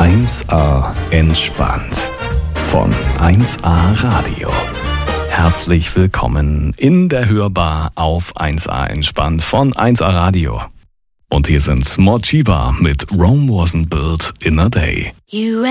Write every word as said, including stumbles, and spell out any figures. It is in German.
eins A entspannt von eins A Radio. Herzlich willkommen in der Hörbar auf eins A entspannt von eins A Radio. Und hier sind Morchiba mit Rome Wasn't Built in a Day.